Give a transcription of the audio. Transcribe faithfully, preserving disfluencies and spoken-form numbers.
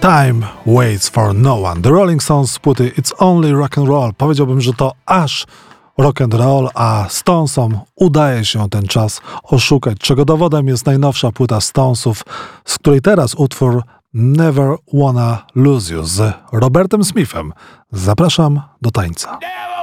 Time waits for no one. The Rolling Stones z płyty It's Only Rock and Roll. Powiedziałbym, że to aż rock and roll, a Stonesom udaje się ten czas oszukać, czego dowodem jest najnowsza płyta Stonesów, z której teraz utwór Never Wanna Lose You z Robertem Smithem. Zapraszam do tańca. Never